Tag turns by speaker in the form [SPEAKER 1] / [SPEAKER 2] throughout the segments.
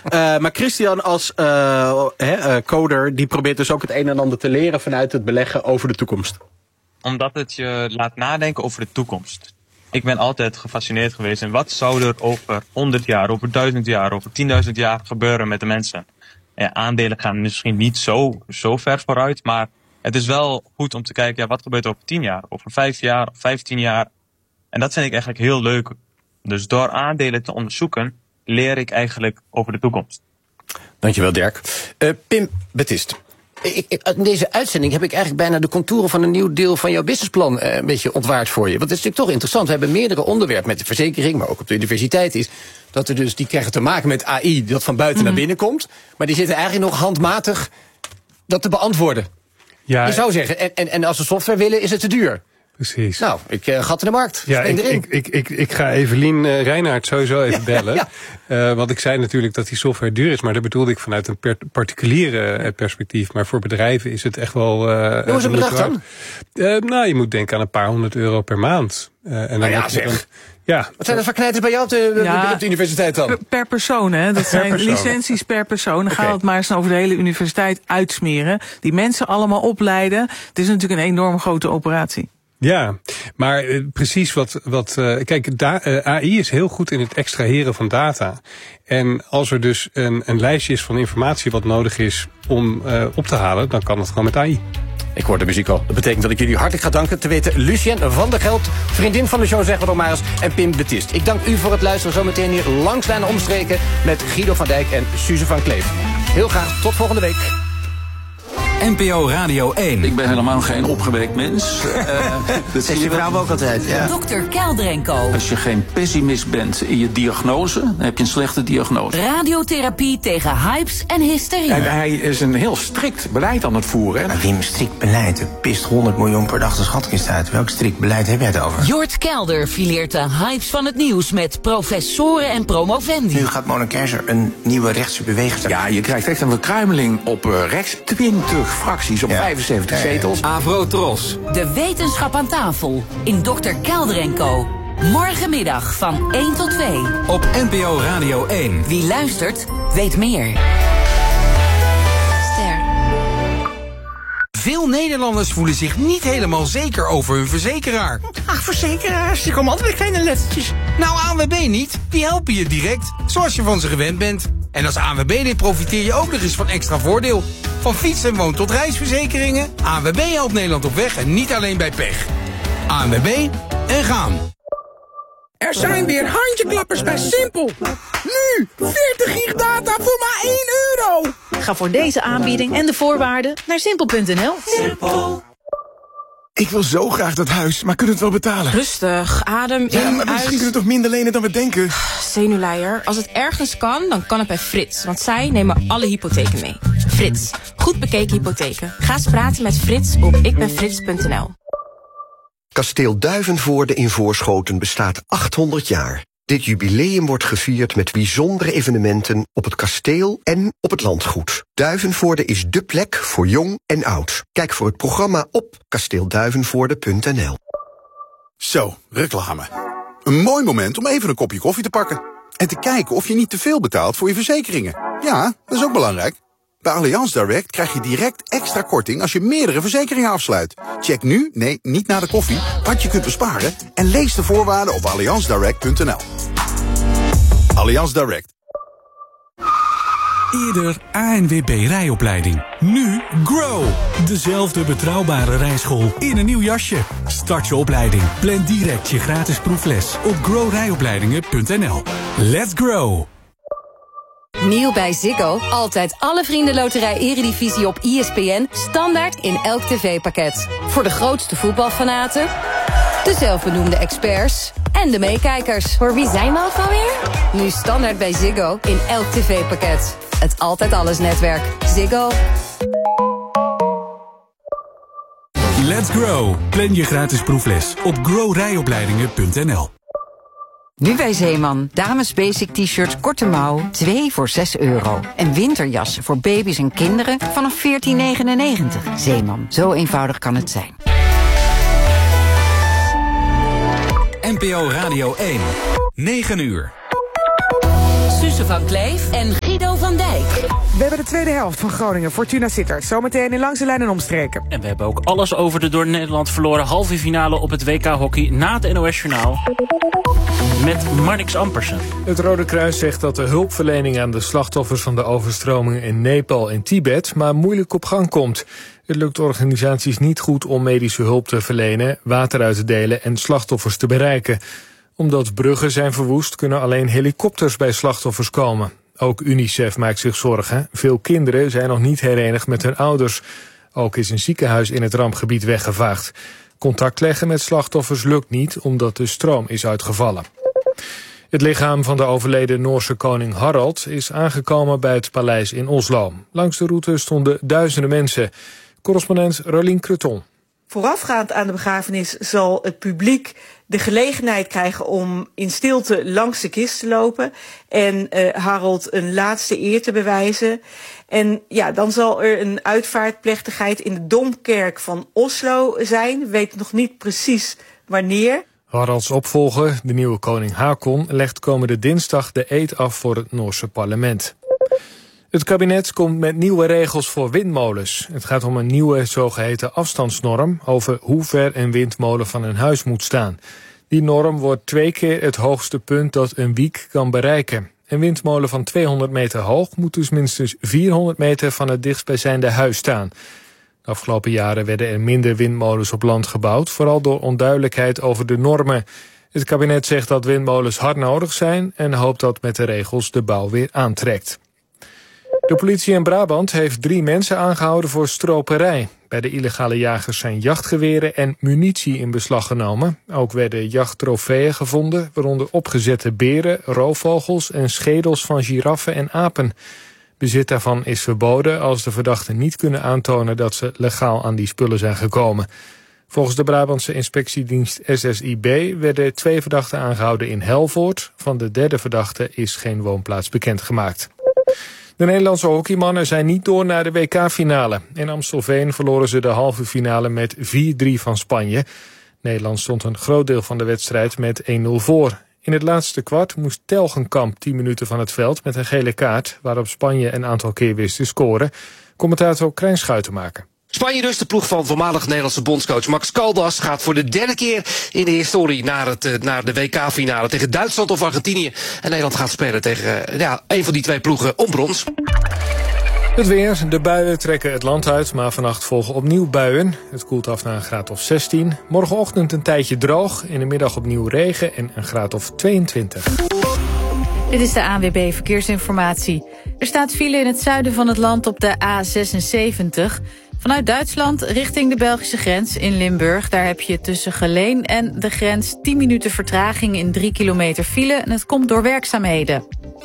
[SPEAKER 1] Maar Christian als coder, die probeert dus ook het een en ander te leren vanuit het beleggen over de toekomst.
[SPEAKER 2] Omdat het je laat nadenken over de toekomst. Ik ben altijd gefascineerd geweest in wat zou er over 100 jaar, over 1000 jaar, over 10.000 jaar gebeuren met de mensen. Ja, aandelen gaan misschien niet zo ver vooruit, maar het is wel goed om te kijken, wat gebeurt er over 10 jaar, over 5 jaar, 15 jaar. En dat vind ik eigenlijk heel leuk. Dus door aandelen te onderzoeken, leer ik eigenlijk over de toekomst.
[SPEAKER 3] Dankjewel, Dirk. Pim Baptist. In deze uitzending heb ik eigenlijk bijna de contouren van een nieuw deel van jouw businessplan een beetje ontwaard voor je. Want het is natuurlijk toch interessant. We hebben meerdere onderwerpen met de verzekering, maar ook op de universiteit is dat er dus, die krijgen te maken met AI dat van buiten naar binnen komt. Maar die zitten eigenlijk nog handmatig dat te beantwoorden. Ja, je zou zeggen, en als ze software willen, is het te duur.
[SPEAKER 4] Precies.
[SPEAKER 3] Nou, ik gat in de markt.
[SPEAKER 4] Ja, ik ga Evelien Reinhard sowieso even bellen. Want ik zei natuurlijk dat die software duur is, maar dat bedoelde ik vanuit een particuliere perspectief. Maar voor bedrijven is het echt wel...
[SPEAKER 3] Hoe is het bedrag dan?
[SPEAKER 4] Nou, je moet denken aan een paar €100 per maand. En dan
[SPEAKER 3] ja. Wat zijn dat voor knijters bij jou op de universiteit dan?
[SPEAKER 5] Per persoon, hè. Dat zijn licenties per persoon. Dan gaan we het maar eens over de hele universiteit uitsmeren. Die mensen allemaal opleiden. Het is natuurlijk een enorm grote operatie.
[SPEAKER 4] Ja, maar precies kijk, AI is heel goed in het extraheren van data. En als er dus een lijstje is van informatie wat nodig is om op te halen, dan kan dat gewoon met AI.
[SPEAKER 3] Ik hoor de muziek al. Dat betekent dat ik jullie hartelijk ga danken. Te weten Lucien van der Geld, vriendin van de show Zeg Wat nog maar eens, en Pim Baptist. Ik dank u voor het luisteren. Zometeen hier langs Lijn en Omstreken met Guido van Dijk en Suze van Kleef. Heel graag tot volgende week.
[SPEAKER 6] NPO Radio 1.
[SPEAKER 7] Ik ben helemaal geen opgewekt mens.
[SPEAKER 3] Dat zegt je vrouw ook altijd, ja.
[SPEAKER 8] Dr. Kelder en Co.
[SPEAKER 7] Als je geen pessimist bent in je diagnose, dan heb je een slechte diagnose.
[SPEAKER 8] Radiotherapie tegen hypes en hysterie.
[SPEAKER 9] Hij is een heel strikt beleid aan het voeren.
[SPEAKER 10] Maar Wim, strikt beleid. Er pist 100 miljoen per dag de schatkist uit. Welk strikt beleid heb jij het over?
[SPEAKER 8] Jort Kelder fileert de hypes van het nieuws met professoren en promovendi.
[SPEAKER 10] Nu gaat Mona Keizer een nieuwe rechtse beweging.
[SPEAKER 9] Ja, je krijgt echt een verkruimeling op rechts. 20 fracties op 75 zetels.
[SPEAKER 6] Avrotros.
[SPEAKER 8] De wetenschap aan tafel in Dr. Kelder en Co. Morgenmiddag van 1 tot 2.
[SPEAKER 6] Op NPO Radio 1.
[SPEAKER 8] Wie luistert, weet meer.
[SPEAKER 11] Veel Nederlanders voelen zich niet helemaal zeker over hun verzekeraar.
[SPEAKER 12] Ach, verzekeraars, die komen altijd met kleine lettertjes.
[SPEAKER 11] Nou, ANWB niet. Die helpen je direct, zoals je van ze gewend bent. En als ANWB-lid profiteer je ook nog eens van extra voordeel. Van fiets- en woon- tot reisverzekeringen. ANWB helpt Nederland op weg en niet alleen bij pech. ANWB en gaan.
[SPEAKER 12] Er zijn weer handjeklappers bij Simpel. Nu, 40 gig data voor maar €1.
[SPEAKER 13] Ga voor deze aanbieding en de voorwaarden naar simpel.nl.
[SPEAKER 12] Simpel. Ik wil zo graag dat huis, maar kunnen we het wel betalen?
[SPEAKER 14] Rustig, adem in,
[SPEAKER 12] maar misschien kunnen we toch minder lenen dan we denken?
[SPEAKER 14] Zenuwleier. Als het ergens kan, dan het bij Frits. Want zij nemen alle hypotheken mee. Frits, goed bekeken hypotheken. Ga eens praten met Frits op ikbenfrits.nl.
[SPEAKER 15] Kasteel Duivenvoorde in Voorschoten bestaat 800 jaar. Dit jubileum wordt gevierd met bijzondere evenementen op het kasteel en op het landgoed. Duivenvoorde is dé plek voor jong en oud. Kijk voor het programma op kasteelduivenvoorde.nl.
[SPEAKER 16] Zo, reclame. Een mooi moment om even een kopje koffie te pakken. En te kijken of je niet te veel betaalt voor je verzekeringen. Ja, dat is ook belangrijk. Bij Allianz Direct krijg je direct extra korting als je meerdere verzekeringen afsluit. Check nu, nee, niet na de koffie, wat je kunt besparen en lees de voorwaarden op allianzdirect.nl. Allianz Direct.
[SPEAKER 17] Eerder ANWB rijopleiding. Nu Grow. Dezelfde betrouwbare rijschool in een nieuw jasje. Start je opleiding. Plan direct je gratis proefles op growrijopleidingen.nl. Let's grow.
[SPEAKER 18] Nieuw bij Ziggo. Altijd alle vriendenloterij Eredivisie op ESPN. Standaard in elk tv-pakket. Voor de grootste voetbalfanaten, de zelfbenoemde experts en de meekijkers.
[SPEAKER 19] Voor wie zijn we ook alweer?
[SPEAKER 18] Nu standaard bij Ziggo in elk tv-pakket. Het Altijd Alles netwerk. Ziggo.
[SPEAKER 17] Let's grow. Plan je gratis proefles op growrijopleidingen.nl.
[SPEAKER 20] Nu bij Zeeman. Dames basic t-shirts korte mouw, 2 voor €6. En winterjassen voor baby's en kinderen vanaf €14,99. Zeeman, zo eenvoudig kan het zijn.
[SPEAKER 6] NPO Radio 1. 9 uur.
[SPEAKER 8] Suze van Kleef en Guido van Dijk.
[SPEAKER 19] We hebben de tweede helft van Groningen Fortuna Sittard. Zometeen in Langs de Lijn en Omstreken.
[SPEAKER 21] En we hebben ook alles over de door Nederland verloren halve finale op het WK Hockey na het NOS-journaal. Met Marnix Ampersen.
[SPEAKER 22] Het Rode Kruis zegt dat de hulpverlening aan de slachtoffers van de overstromingen in Nepal en Tibet maar moeilijk op gang komt. Het lukt organisaties niet goed om medische hulp te verlenen, water uit te delen en slachtoffers te bereiken. Omdat bruggen zijn verwoest, kunnen alleen helikopters bij slachtoffers komen. Ook UNICEF maakt zich zorgen. Veel kinderen zijn nog niet herenigd met hun ouders. Ook is een ziekenhuis in het rampgebied weggevaagd. Contact leggen met slachtoffers lukt niet, omdat de stroom is uitgevallen. Het lichaam van de overleden Noorse koning Harald is aangekomen bij het paleis in Oslo. Langs de route stonden duizenden mensen. Correspondent Rolien Creton.
[SPEAKER 23] Voorafgaand aan de begrafenis zal het publiek de gelegenheid krijgen om in stilte langs de kist te lopen en Harald een laatste eer te bewijzen. En ja, dan zal er een uitvaartplechtigheid in de Domkerk van Oslo zijn. We weten nog niet precies wanneer.
[SPEAKER 22] Haralds opvolger, de nieuwe koning Haakon, legt komende dinsdag de eed af voor het Noorse parlement. Het kabinet komt met nieuwe regels voor windmolens. Het gaat om een nieuwe zogeheten afstandsnorm over hoe ver een windmolen van een huis moet staan. Die norm wordt 2 keer het hoogste punt dat een wiek kan bereiken. Een windmolen van 200 meter hoog moet dus minstens 400 meter van het dichtstbijzijnde huis staan. De afgelopen jaren werden er minder windmolens op land gebouwd, vooral door onduidelijkheid over de normen. Het kabinet zegt dat windmolens hard nodig zijn en hoopt dat met de regels de bouw weer aantrekt. De politie in Brabant heeft 3 mensen aangehouden voor stroperij. Bij de illegale jagers zijn jachtgeweren en munitie in beslag genomen. Ook werden jachttrofeeën gevonden, waaronder opgezette beren, roofvogels en schedels van giraffen en apen. Bezit daarvan is verboden als de verdachten niet kunnen aantonen dat ze legaal aan die spullen zijn gekomen. Volgens de Brabantse inspectiedienst SSIB werden 2 verdachten aangehouden in Helvoort. Van de 3e verdachte is geen woonplaats bekendgemaakt. De Nederlandse hockeymannen zijn niet door naar de WK-finale. In Amstelveen verloren ze de halve finale met 4-3 van Spanje. Nederland stond een groot deel van de wedstrijd met 1-0 voor. In het laatste kwart moest Telgenkamp 10 minuten van het veld met een gele kaart, waarop Spanje een aantal keer wist te scoren. Commentator Krijn Schuitenmaker.
[SPEAKER 24] Spanje dus, de ploeg van voormalig Nederlandse bondscoach Max Caldas, gaat voor de 3e keer in de historie naar de WK-finale tegen Duitsland of Argentinië. En Nederland gaat spelen tegen een van die 2 ploegen om brons.
[SPEAKER 22] Het weer, de buien trekken het land uit, maar vannacht volgen opnieuw buien. Het koelt af naar een graad of 16. Morgenochtend een tijdje droog, in de middag opnieuw regen en een graad of 22.
[SPEAKER 25] Dit is de ANWB Verkeersinformatie. Er staat file in het zuiden van het land op de A76. Vanuit Duitsland richting de Belgische grens in Limburg. Daar heb je tussen Geleen en de grens 10 minuten vertraging in 3 kilometer file. En het komt door werkzaamheden.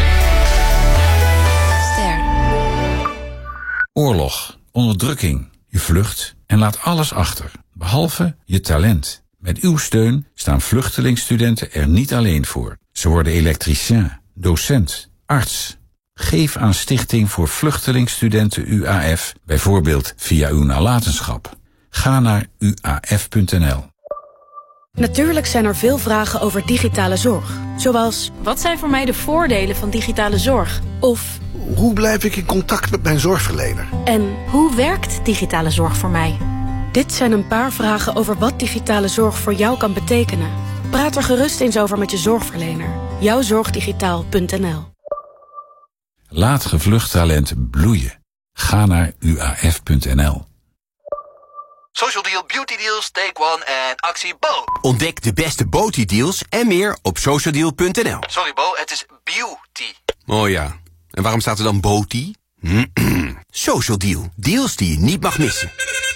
[SPEAKER 26] Oorlog, onderdrukking, je vlucht en laat alles achter, behalve je talent. Met uw steun staan vluchtelingsstudenten er niet alleen voor. Ze worden elektricien, docent, arts. Geef aan Stichting voor Vluchtelingsstudenten UAF, bijvoorbeeld via uw nalatenschap. Ga naar uaf.nl.
[SPEAKER 27] Natuurlijk zijn er veel vragen over digitale zorg. Zoals, wat zijn voor mij de voordelen van digitale zorg? Of,
[SPEAKER 28] hoe blijf ik in contact met mijn zorgverlener?
[SPEAKER 27] En hoe werkt digitale zorg voor mij? Dit zijn een paar vragen over wat digitale zorg voor jou kan betekenen. Praat er gerust eens over met je zorgverlener. Jouwzorgdigitaal.nl.
[SPEAKER 26] Laat gevlucht talent bloeien. Ga naar uaf.nl.
[SPEAKER 29] Social Deal, Beauty Deals, Take One en actie Bo. Ontdek de beste beauty deals en meer op socialdeal.nl. Sorry Bo, het is beauty.
[SPEAKER 30] Oh ja, en waarom staat er dan beauty?
[SPEAKER 29] Social Deal, deals die je niet mag missen.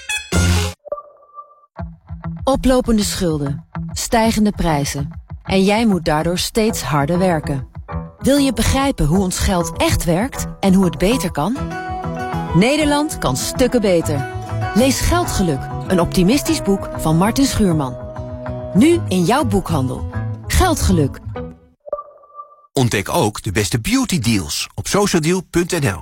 [SPEAKER 18] Oplopende schulden, stijgende prijzen. En jij moet daardoor steeds harder werken. Wil je begrijpen hoe ons geld echt werkt en hoe het beter kan? Nederland kan stukken beter. Lees Geldgeluk, een optimistisch boek van Martin Schuurman. Nu in jouw boekhandel. Geldgeluk.
[SPEAKER 29] Ontdek ook de beste beauty deals op socialdeal.nl.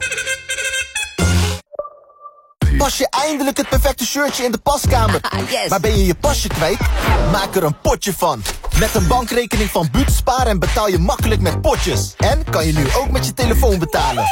[SPEAKER 31] Pas je eindelijk het perfecte shirtje in de paskamer. Yes. Maar ben je je pasje kwijt? Maak er een potje van. Met een bankrekening van Buut spaar en betaal je makkelijk met potjes. En kan je nu ook met je telefoon betalen.